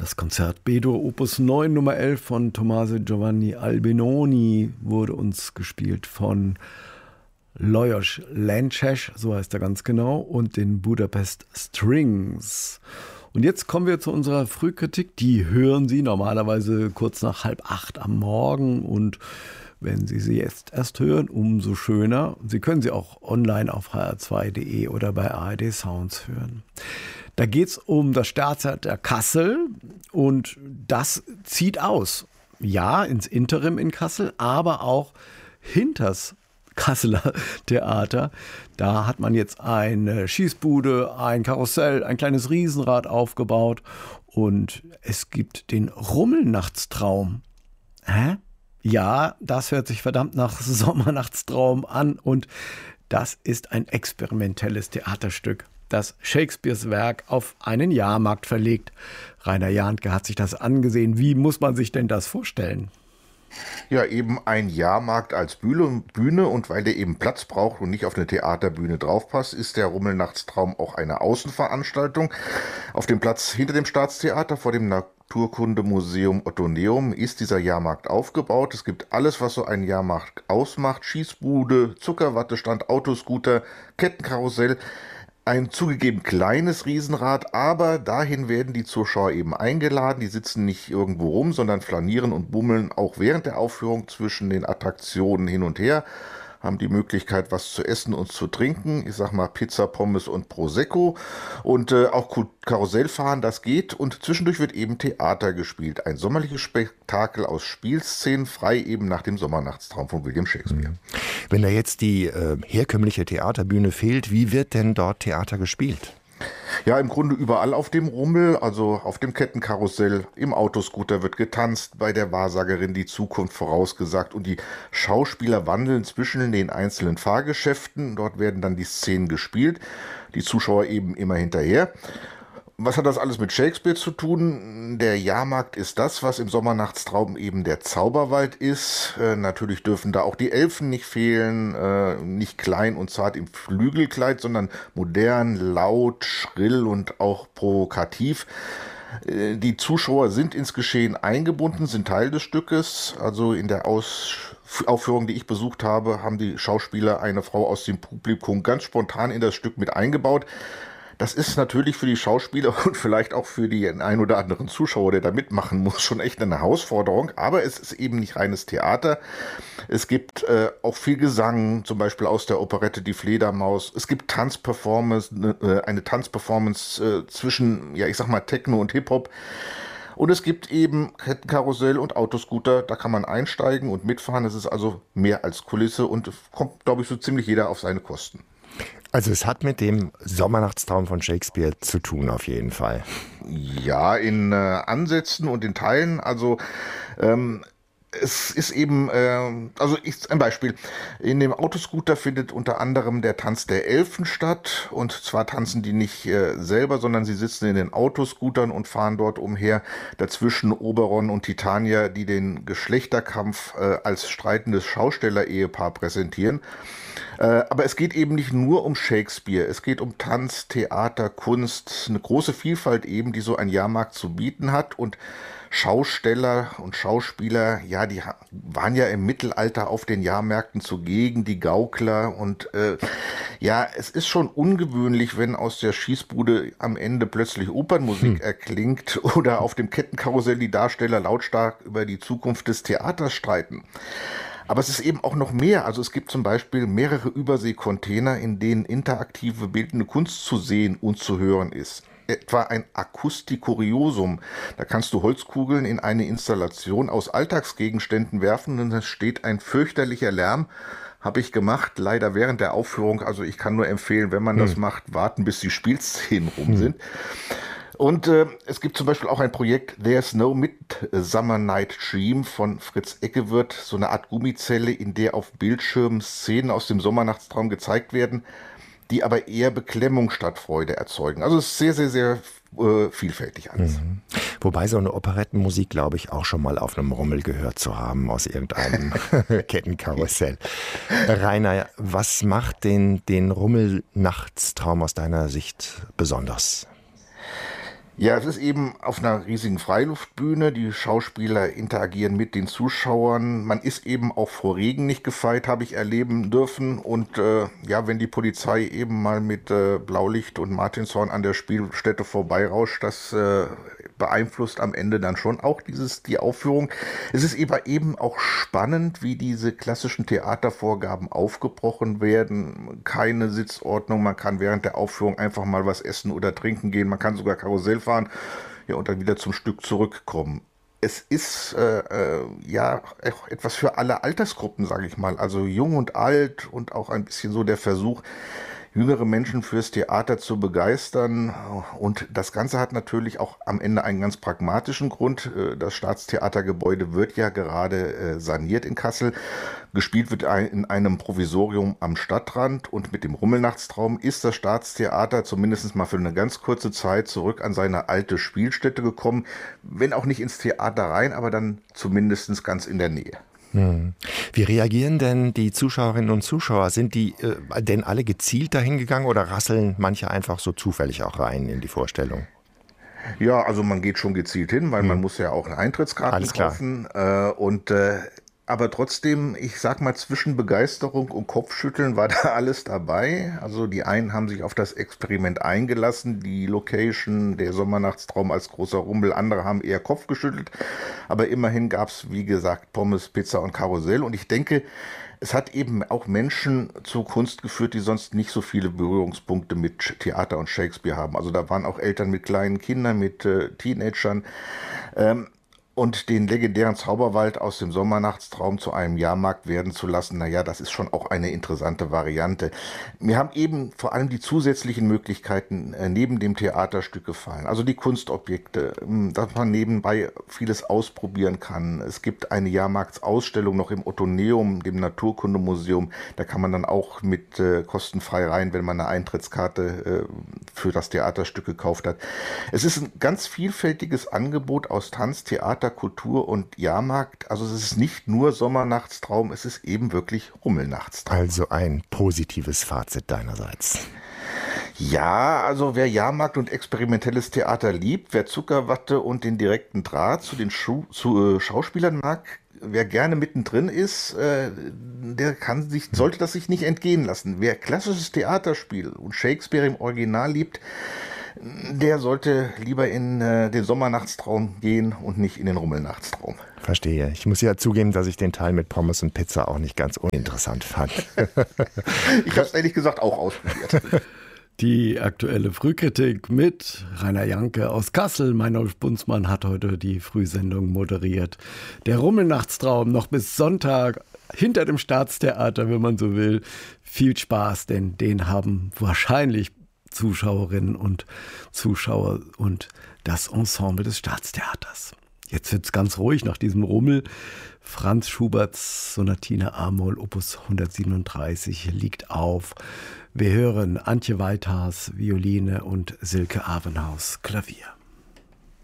Das Konzert B-Dur Opus 9 Nummer 11 von Tommaso Giovanni Albinoni wurde uns gespielt von Lajos Lences, so heißt er ganz genau, und den Budapest Strings. Und jetzt kommen wir zu unserer Frühkritik. Die hören Sie normalerweise kurz nach 7:30 am Morgen. Und wenn Sie sie jetzt erst hören, umso schöner. Sie können sie auch online auf hr2.de oder bei ARD Sounds hören. Da geht es um das Staatstheater Kassel und das zieht aus. Ja, ins Interim in Kassel, aber auch hinters Kasseler Theater. Da hat man jetzt eine Schießbude, ein Karussell, ein kleines Riesenrad aufgebaut und es gibt den Rummelnachtstraum. Hä? Ja, das hört sich verdammt nach Sommernachtstraum an und das ist ein experimentelles Theaterstück, das Shakespeares Werk auf einen Jahrmarkt verlegt. Rainer Jahnke hat sich das angesehen. Wie muss man sich denn das vorstellen? Ja, eben ein Jahrmarkt als Bühne und weil der eben Platz braucht und nicht auf eine Theaterbühne draufpasst, ist der Rummelnachtstraum auch eine Außenveranstaltung. Auf dem Platz hinter dem Staatstheater vor dem Naturkundemuseum Ottoneum ist dieser Jahrmarkt aufgebaut. Es gibt alles, was so ein Jahrmarkt ausmacht. Schießbude, Zuckerwattestand, Autoscooter, Kettenkarussell. Ein zugegeben kleines Riesenrad, aber dahin werden die Zuschauer eben eingeladen. Die sitzen nicht irgendwo rum, sondern flanieren und bummeln auch während der Aufführung zwischen den Attraktionen hin und her, haben die Möglichkeit, was zu essen und zu trinken. Ich sag mal Pizza, Pommes und Prosecco. Und auch Karussell fahren, das geht. Und zwischendurch wird eben Theater gespielt. Ein sommerliches Spektakel aus Spielszenen, frei eben nach dem Sommernachtstraum von William Shakespeare. Wenn da jetzt die herkömmliche Theaterbühne fehlt, wie wird denn dort Theater gespielt? Ja, im Grunde überall auf dem Rummel, also auf dem Kettenkarussell, im Autoscooter wird getanzt, bei der Wahrsagerin die Zukunft vorausgesagt und die Schauspieler wandeln zwischen den einzelnen Fahrgeschäften. Dort werden dann die Szenen gespielt, die Zuschauer eben immer hinterher. Was hat das alles mit Shakespeare zu tun? Der Jahrmarkt ist das, was im Sommernachtstraum eben der Zauberwald ist. Natürlich dürfen da auch die Elfen nicht fehlen, nicht klein und zart im Flügelkleid, sondern modern, laut, schrill und auch provokativ. Die Zuschauer sind ins Geschehen eingebunden, sind Teil des Stückes. Also in der Aufführung, die ich besucht habe, haben die Schauspieler eine Frau aus dem Publikum ganz spontan in das Stück mit eingebaut. Das ist natürlich für die Schauspieler und vielleicht auch für den ein oder anderen Zuschauer, der da mitmachen muss, schon echt eine Herausforderung. Aber es ist eben nicht reines Theater. Es gibt auch viel Gesang, zum Beispiel aus der Operette Die Fledermaus. Es gibt Tanzperformance, eine Tanzperformance zwischen, ja, ich sag mal Techno und Hip-Hop. Und es gibt eben Kettenkarussell und Autoscooter, da kann man einsteigen und mitfahren. Es ist also mehr als Kulisse und kommt, glaube ich, so ziemlich jeder auf seine Kosten. Also es hat mit dem Sommernachtstraum von Shakespeare zu tun, auf jeden Fall. Ja, in Ansätzen und in Teilen. Also es ist eben, ein Beispiel. In dem Autoscooter findet unter anderem der Tanz der Elfen statt. Und zwar tanzen die nicht selber, sondern sie sitzen in den Autoscootern und fahren dort umher. Dazwischen Oberon und Titania, die den Geschlechterkampf als streitendes Schausteller-Ehepaar präsentieren. Aber es geht eben nicht nur um Shakespeare. Es geht um Tanz, Theater, Kunst, eine große Vielfalt eben, die so ein Jahrmarkt zu bieten hat. Und Schausteller und Schauspieler, ja, die waren ja im Mittelalter auf den Jahrmärkten zugegen, die Gaukler. Und ja, es ist schon ungewöhnlich, wenn aus der Schießbude am Ende plötzlich Opernmusik erklingt oder auf dem Kettenkarussell die Darsteller lautstark über die Zukunft des Theaters streiten. Aber es ist eben auch noch mehr. Also es gibt zum Beispiel mehrere Überseekontainer, in denen interaktive bildende Kunst zu sehen und zu hören ist. Etwa ein Akustikuriosum. Da kannst du Holzkugeln in eine Installation aus Alltagsgegenständen werfen und es steht ein fürchterlicher Lärm. Habe ich gemacht, leider während der Aufführung. Also ich kann nur empfehlen, wenn man das macht, warten, bis die Spielszenen rum sind. Und es gibt zum Beispiel auch ein Projekt There's No Midsummer Night Dream von Fritz Eckewirth, so eine Art Gummizelle, in der auf Bildschirmen Szenen aus dem Sommernachtstraum gezeigt werden, die aber eher Beklemmung statt Freude erzeugen. Also es ist sehr, sehr, sehr vielfältig alles. Wobei so eine Operettenmusik, glaube ich, auch schon mal auf einem Rummel gehört zu haben aus irgendeinem Kettenkarussell. Rainer, was macht den Rummelnachtstraum aus deiner Sicht besonders? Ja, es ist eben auf einer riesigen Freiluftbühne. Die Schauspieler interagieren mit den Zuschauern. Man ist eben auch vor Regen nicht gefeit, habe ich erleben dürfen. Und ja, wenn die Polizei eben mal mit Blaulicht und Martinshorn an der Spielstätte vorbeirauscht, das beeinflusst am Ende dann schon auch die Aufführung. Es ist eben auch spannend, wie diese klassischen Theatervorgaben aufgebrochen werden. Keine Sitzordnung, man kann während der Aufführung einfach mal was essen oder trinken gehen, man kann sogar Karussell fahren, ja, und dann wieder zum Stück zurückkommen. Es ist ja auch etwas für alle Altersgruppen, sage ich mal, also jung und alt und auch ein bisschen so der Versuch, jüngere Menschen fürs Theater zu begeistern. Und das Ganze hat natürlich auch am Ende einen ganz pragmatischen Grund. Das Staatstheatergebäude wird ja gerade saniert in Kassel. Gespielt wird in einem Provisorium am Stadtrand, und mit dem Rummelnachtstraum ist das Staatstheater zumindest mal für eine ganz kurze Zeit zurück an seine alte Spielstätte gekommen. Wenn auch nicht ins Theater rein, aber dann zumindest ganz in der Nähe. Wie reagieren denn die Zuschauerinnen und Zuschauer? Sind die denn alle gezielt dahin gegangen oder rasseln manche einfach so zufällig auch rein in die Vorstellung? Ja, also man geht schon gezielt hin, weil man muss ja auch Eintrittskarten kaufen. Aber trotzdem, ich sag mal, zwischen Begeisterung und Kopfschütteln war da alles dabei. Also die einen haben sich auf das Experiment eingelassen, die Location, der Sommernachtstraum als großer Rummel, andere haben eher Kopf geschüttelt. Aber immerhin gab's, wie gesagt, Pommes, Pizza und Karussell. Und ich denke, es hat eben auch Menschen zu Kunst geführt, die sonst nicht so viele Berührungspunkte mit Theater und Shakespeare haben. Also da waren auch Eltern mit kleinen Kindern, mit Teenagern. Und den legendären Zauberwald aus dem Sommernachtstraum zu einem Jahrmarkt werden zu lassen, naja, das ist schon auch eine interessante Variante. Mir haben eben vor allem die zusätzlichen Möglichkeiten neben dem Theaterstück gefallen. Also die Kunstobjekte, dass man nebenbei vieles ausprobieren kann. Es gibt eine Jahrmarktsausstellung noch im Ottoneum, dem Naturkundemuseum. Da kann man dann auch mit kostenfrei rein, wenn man eine Eintrittskarte für das Theaterstück gekauft hat. Es ist ein ganz vielfältiges Angebot aus Tanz, Theater, Kultur und Jahrmarkt. Also es ist nicht nur Sommernachtstraum, es ist eben wirklich Rummelnachtstraum. Also ein positives Fazit deinerseits. Ja, also wer Jahrmarkt und experimentelles Theater liebt, wer Zuckerwatte und den direkten Draht zu den Schauspielern mag, wer gerne mittendrin ist, der sollte das sich nicht entgehen lassen. Wer klassisches Theaterspiel und Shakespeare im Original liebt, der sollte lieber in den Sommernachtstraum gehen und nicht in den Rummelnachtstraum. Verstehe. Ich muss ja zugeben, dass ich den Teil mit Pommes und Pizza auch nicht ganz uninteressant fand. Ich habe es ehrlich gesagt auch ausprobiert. Die aktuelle Frühkritik mit Rainer Janke aus Kassel. Meinolf Bunzmann hat heute die Frühsendung moderiert. Der Rummelnachtstraum noch bis Sonntag hinter dem Staatstheater, wenn man so will. Viel Spaß, denn den haben wahrscheinlich Zuschauerinnen und Zuschauer und das Ensemble des Staatstheaters. Jetzt wird's ganz ruhig nach diesem Rummel. Franz Schuberts Sonatine A-Moll Opus 137 liegt auf. Wir hören Antje Weithars Violine und Silke Avenhaus Klavier.